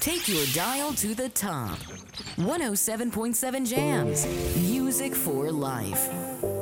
Take your dial to the top. 107.7 Jams. Music for life.